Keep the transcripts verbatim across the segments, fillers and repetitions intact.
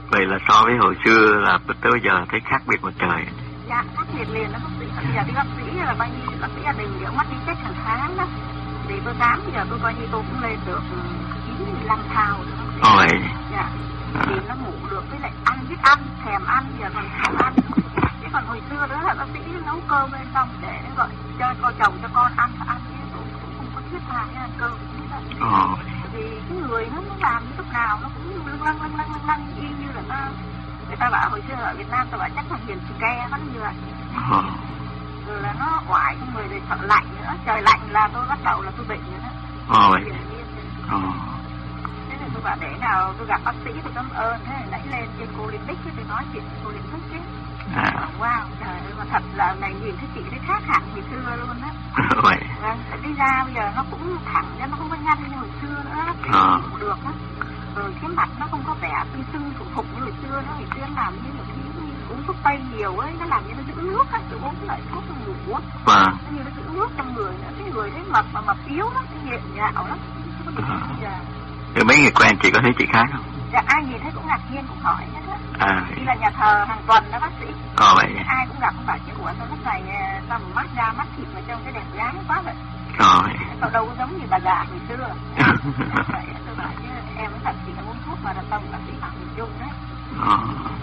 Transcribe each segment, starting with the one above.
Vậy là so với hồi xưa là tới bây giờ thấy khác biệt một trời. Dạ, khác biệt liền đó bác sĩ. Bây giờ đi bác sĩ là bao nhiêu bác sĩ gia đình thì ông mắt đi chết hàng tháng đó. Thì tôi khám bây giờ tôi coi như tôi cũng lên được chín mươi lăm thao rồi. Ồ vậy. Dạ. À. Thì nó ngủ được với lại ăn biết ăn, thèm ăn, giờ còn thèm ăn. Thế còn hồi xưa đó là bác sĩ nấu cơm lên xong để gọi cho con chồng cho con ăn ăn chứ tôi cũng không có thiết tha cái ăn cơm. Ồ. Vì cái người nó nó làm lúc nào nó cũng lưng lăng lưng lăng lưng lăng y như là nó người ta bảo hồi xưa ở Việt Nam ta bảo chắc là hiền xì ke nó như vậy. Ồ. Rồi là nó oải con người để sợ lạnh nữa, trời lạnh là tôi bắt đầu là tôi bệnh nữa. Ồ vậy. Ồ. Thế thì tôi bảo để nào tôi gặp bác sĩ thì cảm ơn, thế là nãy lên trên cô Linh Bích thì nói chuyện với cô Linh Bích chứ. À. Wow, trời ơi, mà thật là này nhìn thấy chị thấy khác hẳn hồi xưa luôn á. Vậy. Vâng, đi ra bây giờ nó cũng thẳng ra, nó không có nhăn như hồi xưa nữa, à. Cũng được á. Rồi cái mặt nó không có vẻ sưng sưng phụng phụng như hồi xưa, nó hồi xưa làm như một cái uống thuốc tây nhiều ấy, nó làm như nó giữ nước á, tôi uống lại thuốc ngủ á. Vâng. Nó như nó giữ nước trong người nữa, cái người thấy mập mà mập yếu lắm, cái nhện nhạo lắm. À. Rồi mấy người quen chị có thấy chị khác không? Dạ ai nhìn thấy cũng ngạc nhiên cũng hỏi hết á. À. Đi là nhà thờ hàng tuần đó bác sĩ. Có vậy. Ai cũng gặp không phải chứ của tôi lúc này sao mà mắt ra mắt thịt mà trông cái đẹp gái quá vậy. Có vậy. Cậu đâu có giống như bà già hồi xưa. Vậy tôi bảo chứ em mới thật chỉ là uống thuốc mà là tông bác sĩ bằng mình chung đấy. Ồ.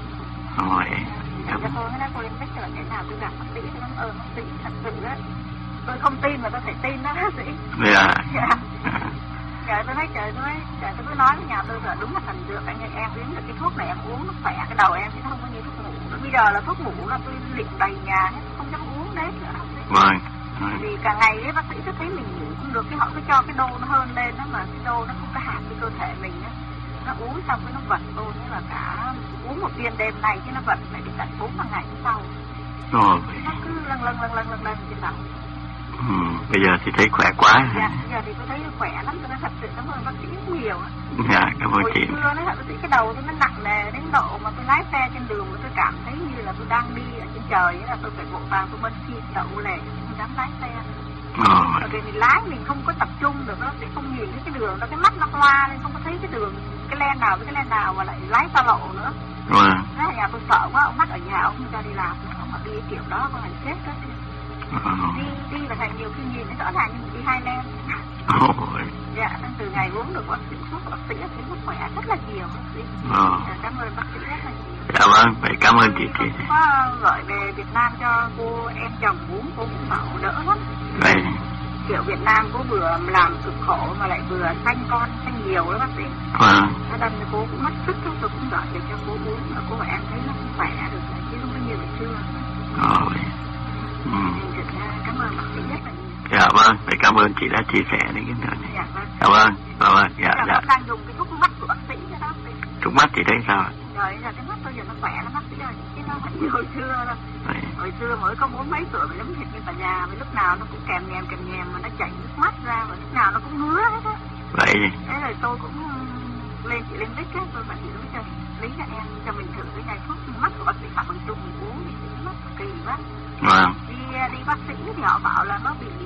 Ồ vậy. Cho tôi mới nói cô Linh Bích là cái nào tôi gặp bác sĩ tôi cảm ơn bác sĩ thật sự đấy. Tôi không tin mà tôi phải tin đó bác sĩ. Dạ. Dạ. Trời tôi nói trời tôi nói trời tôi cứ nói với nhà tôi là đúng là thành dược anh ơi, em uống được cái thuốc này em uống nó khỏe cái đầu em chứ không có như thuốc ngủ. Bây giờ là thuốc ngủ là tôi liệm đầy nhà hết không dám uống đấy nữa. Vâng. Vì cả ngày ấy bác sĩ cứ thấy mình ngủ không được cái họ cứ cho cái đô nó hơn lên đó mà cái đô nó không có hạt với cơ thể mình á. Nó uống xong cái nó vật tôi như là cả uống một viên đêm này chứ nó vật phải đến tận bốn năm ngày sau. Ồ. Nó cứ lâng lâng lâng lâng lâng lâng trên đầu. Ừ, bây giờ thì thấy khỏe quá. Dạ, bây giờ thì tôi thấy khỏe lắm, tôi nói thật sự cảm ơn bác sĩ rất nhiều. Dạ, cảm ơn chị. Hồi xưa nói thật bác sĩ cái đầu tôi nó nặng nề đến độ mà tôi lái xe trên đường mà tôi cảm thấy như là tôi đang đi ở trên trời, là tôi phải vội vàng tôi bên kia đậu lề, tôi dám lái xe. Ờ. Bởi vì mình lái mình không có tập trung được, nó sẽ không nhìn thấy cái đường, nó cái mắt nó hoa nên không có thấy cái đường, cái len nào với cái len nào mà lại lái xa lộ nữa. Vâng. Thế là nhà tôi sợ quá, ông mắt ở nhà ông không cho đi làm, ông mà đi cái kiểu đó có ngày chết đó. Ờ. Đi đi là thành nhiều khi nhìn thấy rõ ràng như đi hai len. Ôi. Dạ, từ ngày uống được bác sĩ thuốc bác sĩ thấy nó khỏe rất là nhiều bác sĩ. Ờ. Dạ, cảm ơn bác sĩ rất là nhiều. Dạ vâng, vậy cảm ơn chị chị. Có gọi về Việt Nam cho cô em chồng uống, cô cũng bảo đỡ lắm. Vậy. Kiểu Việt Nam cô vừa làm cực khổ mà lại vừa sanh con sanh nhiều đó bác sĩ. Vâng. Thế nên cô cũng mất sức, tôi cũng gọi để cho cô uống mà cô bảo em thấy nó cũng khỏe được chứ không có nhiều ngày xưa. Ờ. Ừ. Cảm ơn bác sĩ rất là nhiều. Dạ vâng, vậy cảm ơn chị đã chia sẻ đến cái nơi này. Dạ vâng. Dạ vâng, dạ vâng, dạ dạ. dạ. Đang dùng cái thuốc mắt của bác sĩ đó bác sĩ. Thuốc mắt chị thấy sao? Rồi giờ cái mắt tôi giờ nó khỏe lắm bác sĩ ơi, chứ nó không như hồi xưa đâu. Hồi xưa mới có bốn mấy tuổi mà giống thịt như bà già, mà lúc nào nó cũng kèm nhèm kèm nhèm mà nó chảy nước mắt ra, mà lúc nào nó cũng ngứa hết á. Vậy gì? Thế rồi tôi cũng lên chị Linh Bích á, tôi bảo chị nói cho lấy cho em cho mình thử cái này thuốc mắt của bác sĩ Phạm Bằng Trung mình uống thì cái mắt kỳ quá. Vâng. Đi đi bác sĩ thì họ bảo là nó bị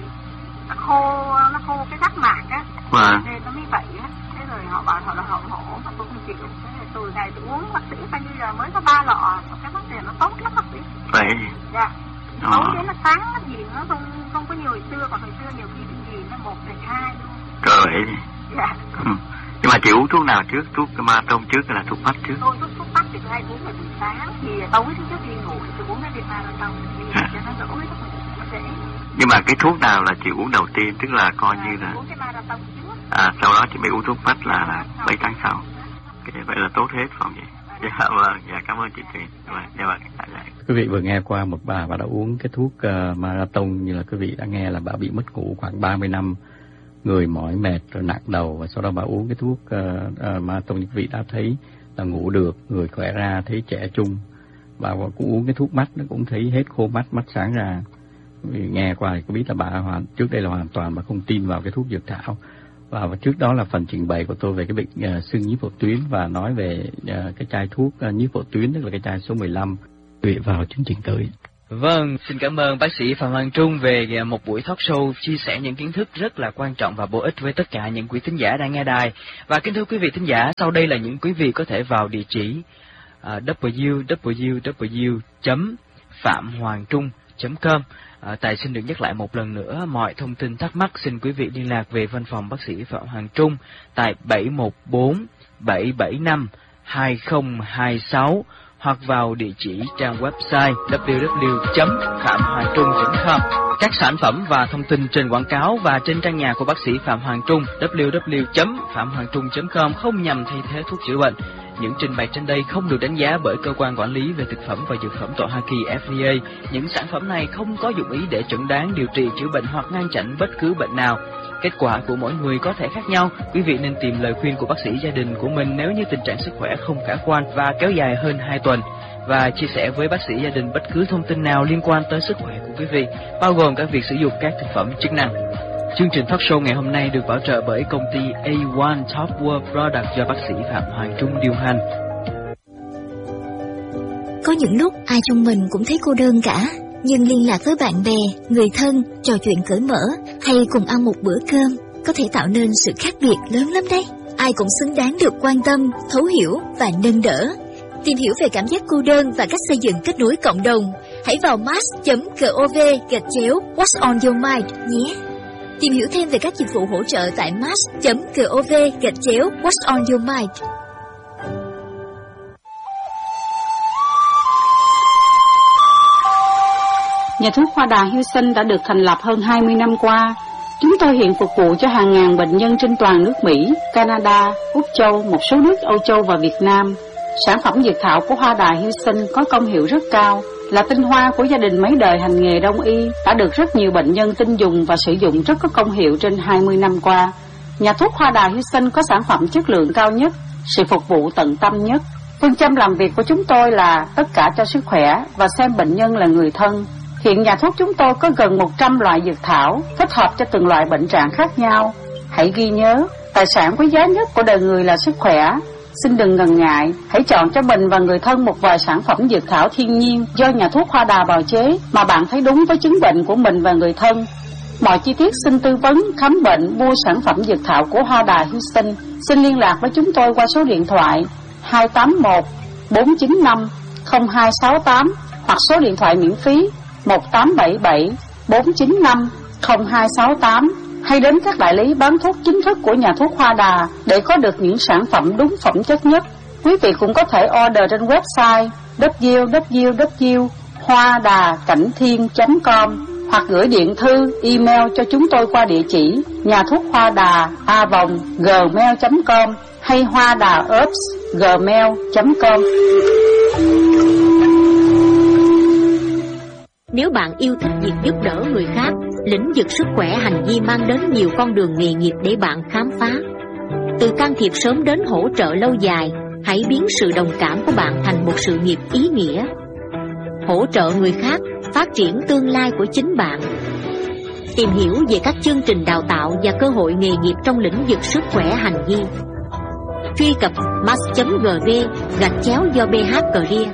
nó khô nó khô cái rác mạc á. Vâng. Nên nó mới vậy á. Thế rồi họ bảo họ là họ hổ mà tôi không chịu. Thế rồi từ ngày tôi uống bác sĩ bao nhiêu giờ mới có ba lọ, cái mắt này nó tốt lắm bác sĩ. Vậy. Dạ. Ờ. Tối đến nó sáng nó nhìn nó không không có nhiều hồi xưa, còn hồi xưa nhiều khi đi nhìn nó một thành hai luôn. Trời vậy gì? Dạ. Ừ. Nhưng mà chị uống thuốc nào trước? Thuốc ma tông trước hay là thuốc mắt trước? Tôi thuốc thuốc mắt thì tôi hay uống vào buổi sáng, thì tối thứ trước đi ngủ thì tôi uống cái điện ma tông thì à. cho nó đỡ hết nó dễ. Nhưng mà cái thuốc nào là chị uống đầu tiên, tức là coi à, như là uống cái marathon trước. À, sau đó chị mới uống thuốc mắt là, là mấy tháng sau. Okay, vậy là tốt hết phòng vậy. Dạ vâng, dạ cảm ơn chị Thuyền. Dạ, dạ vâng. Dạ, dạ. Quý vị vừa nghe qua một bà bà đã uống cái thuốc uh, marathon, như là quý vị đã nghe là bà bị mất ngủ khoảng ba mươi năm, người mỏi mệt rồi nặng đầu, và sau đó bà uống cái thuốc uh, uh, marathon, quý vị đã thấy là ngủ được, người khỏe ra, thấy trẻ trung. Bà cũng uống cái thuốc mắt, nó cũng thấy hết khô mắt, mắt sáng ra. Vì nghe qua thì có biết là bà hoàn trước đây là hoàn toàn bà không tin vào cái thuốc dược thảo. Và trước đó là phần trình bày của tôi về cái bệnh uh, sưng nhiếp phổ tuyến, và nói về uh, cái chai thuốc uh, nhiếp phổ tuyến, tức là cái chai số mười lăm. Quý vị vào chương trình tới. Vâng, xin cảm ơn bác sĩ Phạm Hoàng Trung về một buổi talk show chia sẻ những kiến thức rất là quan trọng và bổ ích với tất cả những quý thính giả đang nghe đài. Và kính thưa quý vị thính giả, sau đây là những quý vị có thể vào địa chỉ uh, w w w chấm phạm hoàng trung chấm com. À, Tài xin được nhắc lại một lần nữa, mọi thông tin thắc mắc xin quý vị liên lạc về văn phòng bác sĩ Phạm Hoàng Trung tại bảy một bốn bảy bảy năm hai không hai sáu hoặc vào địa chỉ trang website w w w chấm phạm hoàng trung chấm com. Các sản phẩm và thông tin trên quảng cáo và trên trang nhà của bác sĩ Phạm Hoàng Trung w w w chấm phạm hoàng trung chấm com không nhằm thay thế thuốc chữa bệnh. Những trình bày trên đây không được đánh giá bởi cơ quan quản lý về thực phẩm và dược phẩm tại Hoa Kỳ F D A. Những sản phẩm này không có dụng ý để chẩn đoán, điều trị, chữa bệnh hoặc ngăn chặn bất cứ bệnh nào. Kết quả của mỗi người có thể khác nhau. Quý vị nên tìm lời khuyên của bác sĩ gia đình của mình nếu như tình trạng sức khỏe không khả quan và kéo dài hơn hai tuần. Và chia sẻ với bác sĩ gia đình bất cứ thông tin nào liên quan tới sức khỏe của quý vị, bao gồm cả việc sử dụng các thực phẩm chức năng. Chương trình talk show ngày hôm nay được bảo trợ bởi công ty A một Top World Product do bác sĩ Phạm Hoàng Trung điều hành. Có những lúc ai trong mình cũng thấy cô đơn cả, nhưng liên lạc với bạn bè, người thân, trò chuyện cởi mở hay cùng ăn một bữa cơm có thể tạo nên sự khác biệt lớn lắm đấy. Ai cũng xứng đáng được quan tâm, thấu hiểu và nâng đỡ. Tìm hiểu về cảm giác cô đơn và cách xây dựng kết nối cộng đồng, hãy vào mass chấm gov gạch chéo What's on your mind nhé. Tìm hiểu thêm về các dịch vụ hỗ trợ tại mass chấm gov gạch chéo What's on your mind. Nhà thuốc Hoa Đà Houston đã được thành lập hơn hai mươi năm qua. Chúng tôi hiện phục vụ cho hàng ngàn bệnh nhân trên toàn nước Mỹ, Canada, Úc Châu, một số nước Âu Châu và Việt Nam. Sản phẩm dược thảo của Hoa Đà Houston có công hiệu rất cao, là tinh hoa của gia đình mấy đời hành nghề đông y, đã được rất nhiều bệnh nhân tin dùng và sử dụng rất có công hiệu trên hai mươi năm qua. Nhà thuốc Hoa Đà Houston có sản phẩm chất lượng cao nhất, sự phục vụ tận tâm nhất. Phương châm làm việc của chúng tôi là tất cả cho sức khỏe và xem bệnh nhân là người thân. Hiện nhà thuốc chúng tôi có gần một trăm loại dược thảo, thích hợp cho từng loại bệnh trạng khác nhau. Hãy ghi nhớ, tài sản quý giá nhất của đời người là sức khỏe. Xin đừng ngần ngại, hãy chọn cho mình và người thân một vài sản phẩm dược thảo thiên nhiên do nhà thuốc Hoa Đà bào chế mà bạn thấy đúng với chứng bệnh của mình và người thân. Mọi chi tiết xin tư vấn, khám bệnh, mua sản phẩm dược thảo của Hoa Đà Houston. Xin liên lạc với chúng tôi qua số điện thoại hai tám một bốn chín năm không hai sáu tám hoặc số điện thoại miễn phí một tám bảy bảy bốn chín năm không hai sáu tám, hay đến các đại lý bán thuốc chính thức của nhà thuốc Hoa Đà để có được những sản phẩm đúng phẩm chất nhất. Quý vị cũng có thể order trên website w w w chấm hoa đà cảnh thiên chấm com hoặc gửi điện thư, email cho chúng tôi qua địa chỉ nhà thuốc hoa đà a vòng gmail chấm com hay hoa đà herbs gmail chấm com. Nếu bạn yêu thích việc giúp đỡ người khác, lĩnh vực sức khỏe hành vi mang đến nhiều con đường nghề nghiệp để bạn khám phá. Từ can thiệp sớm đến hỗ trợ lâu dài, hãy biến sự đồng cảm của bạn thành một sự nghiệp ý nghĩa. Hỗ trợ người khác, phát triển tương lai của chính bạn. Tìm hiểu về các chương trình đào tạo và cơ hội nghề nghiệp trong lĩnh vực sức khỏe hành vi. Truy cập mass chấm gov gạch chéo do bê hát Career.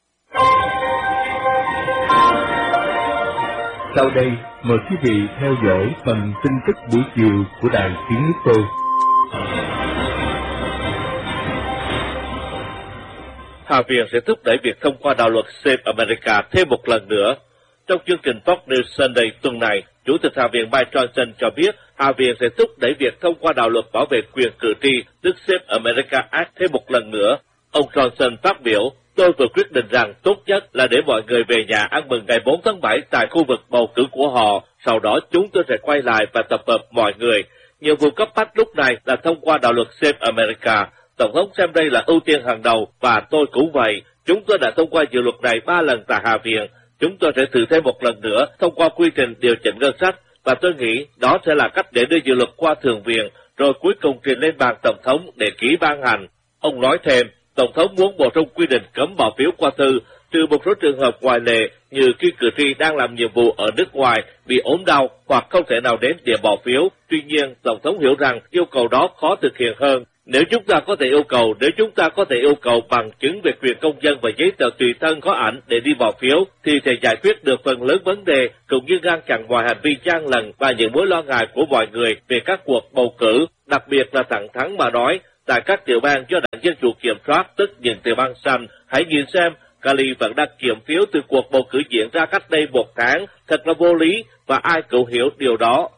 Sau đây, mời quý vị theo dõi phần tin tức buổi chiều của Đài Tiếng Nước Tôi. Hạ viện sẽ thúc đẩy việc thông qua đạo luật Save America thêm một lần nữa. Trong chương trình Fox News Sunday tuần này, Chủ tịch Hạ viện Mike Johnson cho biết Hạ viện sẽ thúc đẩy việc thông qua đạo luật bảo vệ quyền cử tri, tức Save America Act thêm một lần nữa. Ông Johnson phát biểu, tôi vừa quyết định rằng tốt nhất là để mọi người về nhà ăn mừng ngày bốn tháng bảy tại khu vực bầu cử của họ. Sau đó chúng tôi sẽ quay lại và tập hợp mọi người. Nhiệm vụ cấp bách lúc này là thông qua đạo luật Save America. Tổng thống xem đây là ưu tiên hàng đầu và tôi cũng vậy. Chúng tôi đã thông qua dự luật này ba lần tại Hạ viện. Chúng tôi sẽ thử thêm một lần nữa thông qua quy trình điều chỉnh ngân sách và tôi nghĩ đó sẽ là cách để đưa dự luật qua Thượng viện rồi cuối cùng trình lên bàn Tổng thống để ký ban hành. Ông nói thêm, Tổng thống muốn bổ sung quy định cấm bỏ phiếu qua thư, trừ một số trường hợp ngoại lệ như khi cử tri đang làm nhiệm vụ ở nước ngoài bị ốm đau hoặc không thể nào đến điểm bỏ phiếu. Tuy nhiên, Tổng thống hiểu rằng yêu cầu đó khó thực hiện hơn. Nếu chúng ta có thể yêu cầu, nếu chúng ta có thể yêu cầu bằng chứng về quyền công dân và giấy tờ tùy thân có ảnh để đi bỏ phiếu, thì thể giải quyết được phần lớn vấn đề, cũng như ngăn chặn mọi hành vi gian lận và những mối lo ngại của mọi người về các cuộc bầu cử, đặc biệt là thẳng thắn mà nói, tại các tiểu bang do đảng Dân Chủ kiểm soát, tức những tiểu bang xanh. Hãy nhìn xem, Cali vẫn đang kiểm phiếu từ cuộc bầu cử diễn ra cách đây một tháng, thật là vô lý, và ai cũng hiểu điều đó.